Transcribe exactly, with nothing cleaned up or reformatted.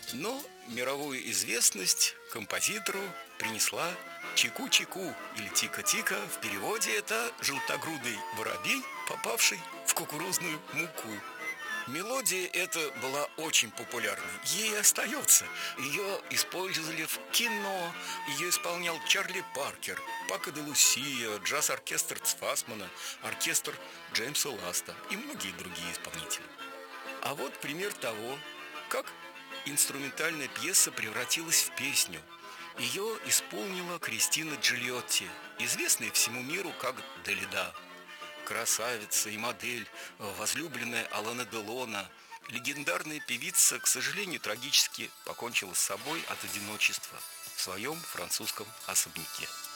Но мировую известность композитору принесла «Чику-чику» или «Тика-тика». В переводе это «желтогрудый воробей, попавший в кукурузную муку». Мелодия эта была очень популярной, ей и остается. Ее использовали в кино, ее исполнял Чарли Паркер, Пако де Лусия, джаз-оркестр Цфасмана, оркестр Джеймса Ласта и многие другие исполнители. А вот пример того, как инструментальная пьеса превратилась в песню. Ее исполнила Кристина Джильотти, известная всему миру как Далида. Красавица и модель, возлюбленная Алана Делона, легендарная певица, к сожалению, трагически покончила с собой от одиночества в своем французском особняке.